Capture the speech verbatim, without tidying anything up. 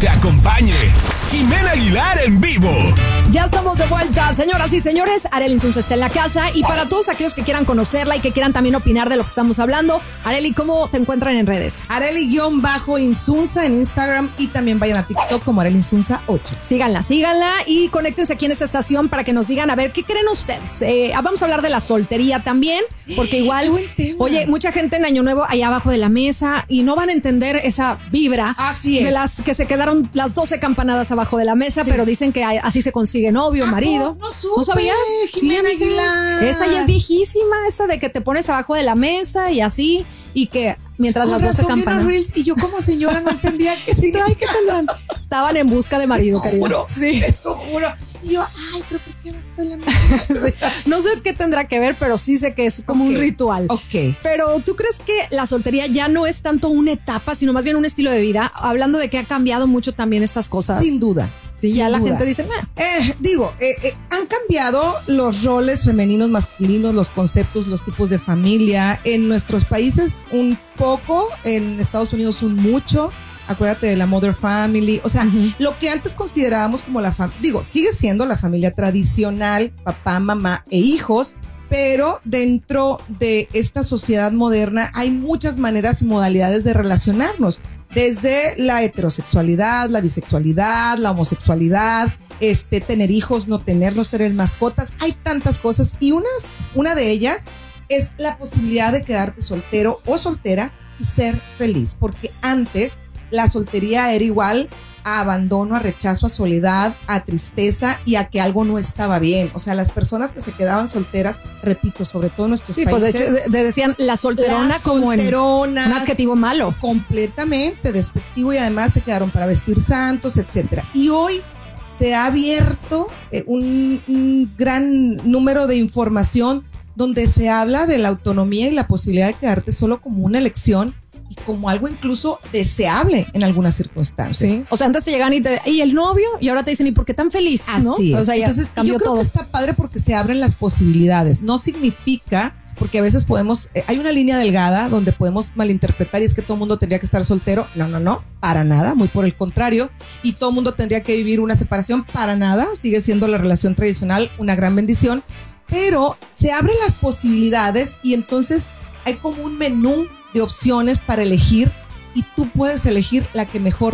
te acompañe. Jimena Aguilar en vivo. Ya estamos de vuelta, señoras y señores. Arely Insunza está en la casa. Y para todos aquellos que quieran conocerla y que quieran también opinar de lo que estamos hablando, Arely, ¿cómo te encuentran en redes? Arely-Insunza en Instagram y también vayan a TikTok como Arely Insunza ocho. Síganla, síganla y conéctense aquí en esta estación para que nos digan a ver qué creen ustedes. Eh, vamos a hablar de la soltería también, porque igual, oye, mucha gente en Año Nuevo allá abajo de la mesa y no van a entender esa vibra. Así es. De las que se quedaron las doce campanadas abajo de la mesa, sí. Pero dicen que así se consigue novio, marido. No, no, supe, ¿No sabías? Jimena Aguilar. Esa ya es viejísima, esa de que te pones abajo de la mesa y así, y que mientras Con las doce campanadas. Reels, y yo como señora no entendía que sí. Ay, qué tal. Estaban en busca de marido, te juro, sí. Te lo juro. Y yo, ay, pero ¿por qué no fue la sí. No sé qué tendrá que ver, pero sí sé que es como okay. un ritual. Ok. Pero ¿tú crees que la soltería ya no es tanto una etapa, sino más bien un estilo de vida? Hablando de que ha cambiado mucho también estas cosas. Sin duda. Sí, Sin ya duda. la gente dice, nah. eh, digo, eh, eh, han cambiado los roles femeninos, masculinos, los conceptos, los tipos de familia. En nuestros países un poco, en Estados Unidos un mucho. Acuérdate de la mother family, o sea, uh-huh. Lo que antes considerábamos como la familia, digo, sigue siendo la familia tradicional, papá, mamá e hijos, pero dentro de esta sociedad moderna hay muchas maneras y modalidades de relacionarnos, desde la heterosexualidad, la bisexualidad, la homosexualidad, este, tener hijos, no tenerlos, tener mascotas, hay tantas cosas y unas, una de ellas es la posibilidad de quedarte soltero o soltera y ser feliz, porque antes la soltería era igual a abandono, a rechazo, a soledad, a tristeza y a que algo no estaba bien. O sea, las personas que se quedaban solteras, repito, sobre todo en nuestros sí, países. Pues de hecho, de, decían la solterona como en un adjetivo malo. Completamente despectivo y además se quedaron para vestir santos, etcétera. Y hoy se ha abierto eh, un, un gran número de información donde se habla de la autonomía y la posibilidad de quedarte solo como una elección y como algo incluso deseable en algunas circunstancias. Sí. O sea, antes te llegan y te y el novio y ahora te dicen, ¿y por qué tan feliz? ¿No? Así es. O sea, ya entonces cambió yo creo todo. que está padre porque se abren las posibilidades. No significa, porque a veces podemos, eh, hay una línea delgada donde podemos malinterpretar y es que todo el mundo tendría que estar soltero. No, no, no, para nada, muy por el contrario. Y todo el mundo tendría que vivir una separación, para nada. Sigue siendo la relación tradicional una gran bendición, pero se abren las posibilidades y entonces hay como un menú de opciones para elegir y tú puedes elegir la que mejor